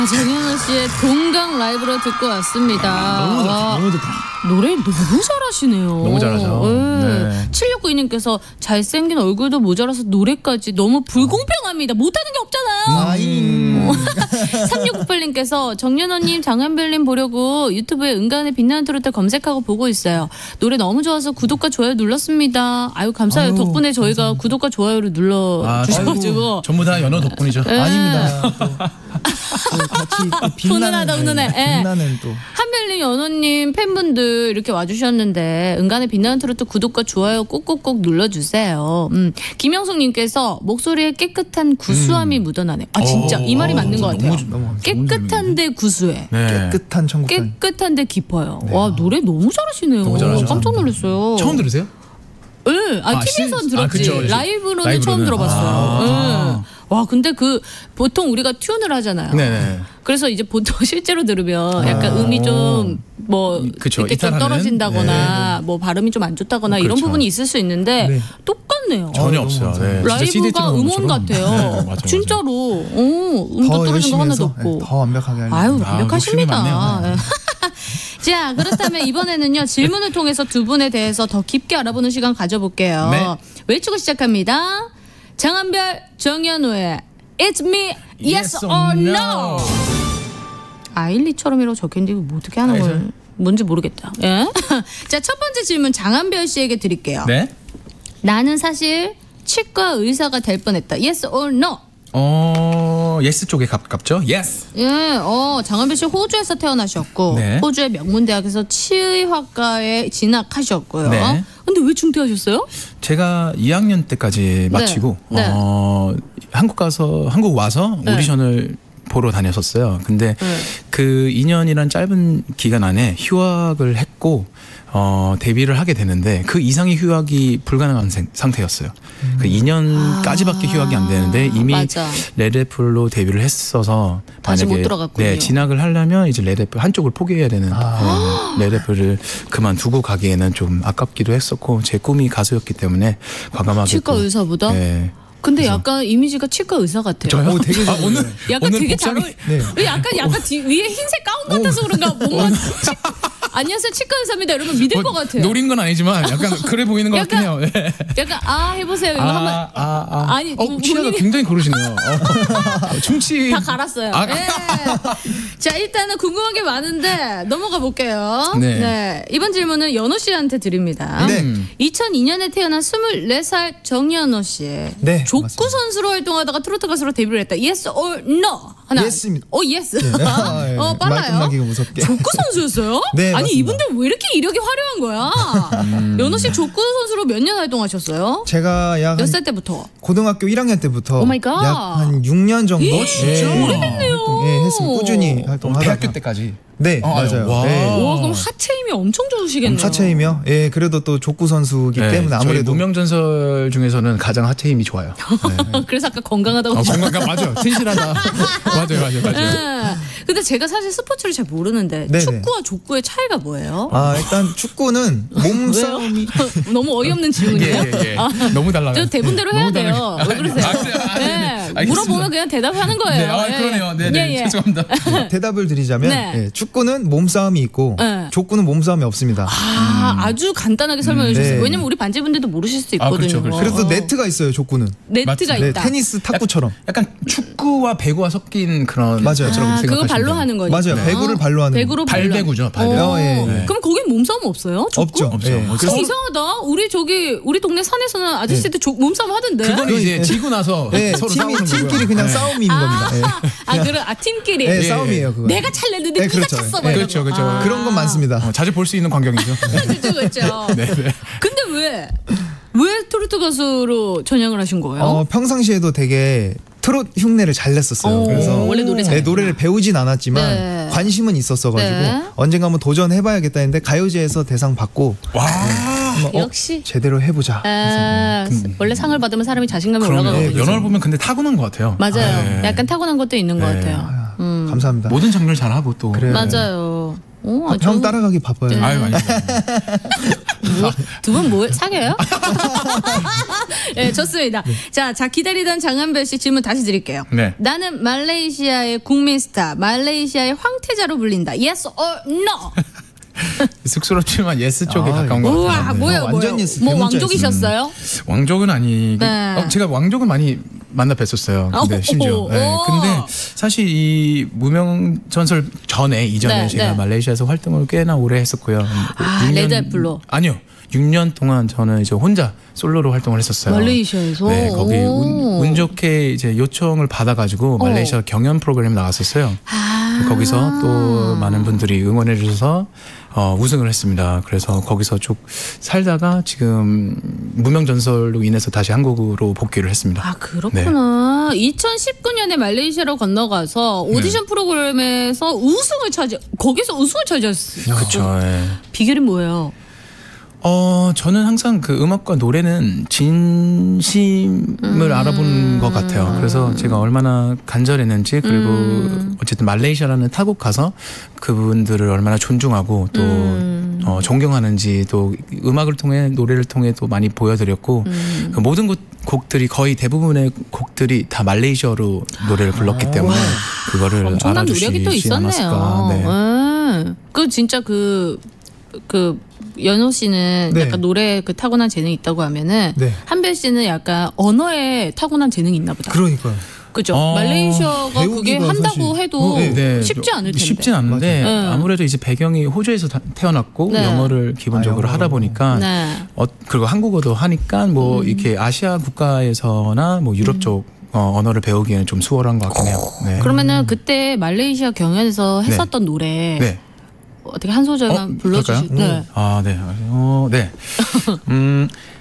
정현우 씨의 동강 라이브로 듣고 왔습니다. 너무 좋다. 노래 너무 잘하시네요. 너무 잘하죠. 네. 7692님께서 잘생긴 얼굴도 모자라서 노래까지 너무 불공평합니다. 못하는 게 없잖아요. 3698님께서 정연호님, 장한별님 보려고 유튜브에 은간의 빛나는 트로트 검색하고 보고 있어요. 노래 너무 좋아서 구독과 좋아요 눌렀습니다. 아유 감사해요. 덕분에 저희가 감사합니다. 구독과 좋아요를 눌러주셔가지고 전부 다 연어 덕분이죠. 네. 아닙니다. 또 같이 빛나는 빛나는 또 한별님, 연호님 팬분들 이렇게 와주셨는데 은간의 빛나는 트로트 구독과 좋아요 꼭꼭꼭 눌러주세요. 김영숙님께서 목소리에 깨끗한 구수함이 묻어나네. 아 진짜 이 말이 맞는 것 같아요. 깨끗한데 구수해. 네. 깨끗한 천국산. 깨끗한데 깊어요. 네. 와 노래 너무 잘하시네요. 너무 잘하죠. 깜짝 놀랐어요. 처음 들으세요? 네. TV에서는 들었지. 그쵸. 라이브로는 처음 들어봤어요. 네. 와 근데 보통 우리가 튠을 하잖아요. 네네. 그래서 이제 보통 실제로 들으면 약간 음이 좀 이렇게 좀 떨어진다거나 뭐 발음이 좀 안 좋다거나 이런 부분이 있을 수 있는데 똑같네요. 전혀 없어요. 네. 라이브가 음원 같아요. 네, 맞아. 진짜로. 음도 떨어진 거 하나도 없고. 더 완벽하게 하려고. 아유 완벽하십니다. 네. 자 그렇다면 이번에는요 질문을 통해서 두 분에 대해서 더 깊게 알아보는 시간 가져볼게요. 네. 외치고 시작합니다. 장한별, 정연우의 It's me, yes or no. 아일리처럼이라고 적혀있는데 이거 어떻게 하는 거예요? 뭔지 모르겠다. 예? 자, 첫 번째 질문 장한별 씨에게 드릴게요. 네. 나는 사실 치과 의사가 될 뻔했다. Yes or no? 예스 쪽에 가깝죠? 예스. 예, 장한별 씨 호주에서 태어나셨고 네. 호주의 명문대학에서 치의학과에 진학하셨고요. 네. 근데 왜 중퇴하셨어요? 제가 2학년 때까지 마치고 네. 한국 와서 오디션을 보러 다녔었어요. 근데 그 2년이란 짧은 기간 안에 휴학을 했고 데뷔를 하게 되는데 그 이상의 휴학이 불가능한 상태였어요. 그 2년까지밖에 휴학이 안 되는데 이미 레드애플로 데뷔를 했어서 다시 못 들어갔군요. 진학을 하려면 이제 레드애플 한쪽을 포기해야 되는 레드애플을 그만두고 가기에는 좀 아깝기도 했었고 제 꿈이 가수였기 때문에 과감하게 치과 의사보다? 네. 근데 약간 이미지가 치과 의사 같아요. 저요? 되게 오늘 약간 되게 잘 어울려. 네. 약간 위에 흰색 가운 같아서 그런가 뭔가 안녕하세요 치과 의사입니다 이러면 믿을 것 같아요. 노린 건 아니지만 약간 그래 보이는 것 같긴 해요. 네. 약간 해보세요 이거 한번. 아니 치아가 굉장히 고르시네요. 충치 다 갈았어요. 네. 자 일단은 궁금한 게 많은데 넘어가 볼게요. 네. 이번 질문은 연호 씨한테 드립니다. 네. 2002년에 태어난 24살 정연호 씨. 네. 족구 맞습니다. 선수로 활동하다가 트로트 가수로 데뷔를 했다. Yes or no? 하나. Yes입니다. yes. 네. 빨라요. 말끝나기가 무섭게. 족구 선수였어요? 네, 아니 맞습니다. 이분들 왜 이렇게 이력이 화려한 거야? 연호 씨 족구 선수로 몇 년 활동하셨어요? 제가 약 몇 살 때부터? 고등학교 1학년 때부터 오 마이 갓. 약 한 6년 정도 오래됐네요. 했으면 꾸준히 활동하다가 대학교 때까지. 네, 맞아요. 와. 네. 와 그럼 하체 힘이 엄청 좋으시겠네요. 하체이며 그래도 또 족구 선수기 때문에 저희 아무래도 무명전설 중에서는 가장 하체 힘이 좋아요. 그래서 아까 건강하다고 건강 맞아요. 튼실하다. 맞아요. 네. 근데 제가 사실 스포츠를 잘 모르는데 네네. 축구와 족구의 차이가 뭐예요? 일단 축구는 몸싸움이 너무 어이없는 질문이에요? 예. 너무 달라요. 저 대본대로 해야 돼요. 왜 그러세요? 알겠습니다. 물어보면 그냥 대답하는 거예요. 그러네요. 네. 죄송합니다. 대답을 드리자면 축구는 몸싸움이 있고 족구는 몸싸움이 없습니다. 아주 간단하게 설명해 주셨어요. 네. 왜냐면 우리 반지분들도 모르실 수 있거든요. 그렇죠. 그래도 네트가 있어요. 족구는. 네트가 네, 있다. 테니스 탁구처럼. 약간 축구와 배구와 섞인 그런 맞아요. 것처럼 생각하시면 그거 발로 하는 거니까. 맞아요. 배구를 발로 하는. 배구로 발배구죠. 발배구. 그럼 거긴 몸싸움 없어요? 족구? 없죠. 없죠. 이상하다. 우리 동네 산에서는 아저씨들 몸싸움 하던데. 그건 이제 지고 나서 서로 싸우는 팀끼리 그냥 싸움인 겁니다. 팀끼리. 네, 싸움이에요. 그거. 내가 찰랬는데 네가 그렇죠. 찼어. 그렇죠. 그런 건 많습니다. 자주 볼 수 있는 광경이죠. 그렇죠. 네. 근데 왜 트로트 가수로 전향을 하신 거예요? 평상시에도 되게 트롯 흉내를 잘 냈었어요. 그래서 원래 노래 잘 노래를 배우진 않았지만 관심은 있었어가지고 언젠가 한번 도전해봐야겠다 했는데 가요제에서 대상 받고 와. 역시 제대로 해보자. 원래 상을 받으면 사람이 자신감이 올라가거든요. 연어를 보면 근데 타고난 것 같아요. 맞아요. 약간 타고난 것도 있는 것 같아요. 감사합니다. 모든 장르를 잘하고 또. 그래요. 맞아요. 형 따라가기 바빠요. 아유 아니. 두 분 뭐 사겨요? 네, 좋습니다. 자, 기다리던 장한별 씨 질문 다시 드릴게요. 네. 나는 말레이시아의 국민 스타, 말레이시아의 황태자로 불린다. Yes or no? 쑥스럽지만 예스 쪽에 아, 가까운 것 같아요. 우와, 뭐예요, 완전 뭐예요? 예스, 뭐 대문자 왕족이셨어요? 왕족은 아니. 네. 제가 왕족은 많이 만나 뵀었어요. 근데 오, 심지어. 네. 오. 근데 사실 이 무명 전설 이전에 네, 제가 네. 말레이시아에서 활동을 꽤나 오래 했었고요. 아, 6년 레드애플로? 아니요. 6년 동안 저는 이제 혼자 솔로로 활동을 했었어요. 말레이시아에서? 네, 거기 오. 운 좋게 이제 요청을 받아가지고 말레이시아 경연 프로그램에 나갔었어요. 아. 거기서 또 많은 분들이 응원해 주셔서 우승을 했습니다. 그래서 거기서 쭉 살다가 지금 무명 전설로 인해서 다시 한국으로 복귀를 했습니다. 아, 그렇구나. 2019년에 말레이시아로 건너가서 오디션 프로그램에서 거기서 우승을 차지했어요. 그렇죠. 예. 비결이 뭐예요? 저는 항상 그 음악과 노래는 진심을 알아보는 것 같아요. 그래서 제가 얼마나 간절했는지 그리고 어쨌든 말레이시아라는 타국 가서 그분들을 얼마나 존중하고 또 존경하는지 또 음악을 통해 노래를 통해 또 많이 보여드렸고 그 모든 곡들이 거의 대부분의 곡들이 다 말레이시아로 노래를 불렀기 때문에 그거를 엄청난 알아주시지 노력이 또 있었네요. 않았을까. 네. 그 진짜 그 연호 씨는 네. 약간 노래 그 타고난 재능이 있다고 하면은 네. 한별 씨는 약간 언어에 타고난 재능이 있나 보다. 그러니까요. 그죠? 말레이시아가 그게 배우기가 한다고 사실- 해도 네, 쉽지 않을 텐데. 쉽진 않은데 맞아요. 네. 아무래도 이제 배경이 호주에서 태어났고 네. 영어를 기본적으로 영어로. 하다 보니까 네. 그리고 한국어도 하니까 뭐 이렇게 아시아 국가에서나 뭐 유럽 쪽 언어를 배우기에는 좀 수월한 것 같긴 해요. 네. 그러면은 그때 말레이시아 경연에서 했었던 노래 네. 어떻게 한 소절만 불러주실? 그럴까요? 네. 네. 네.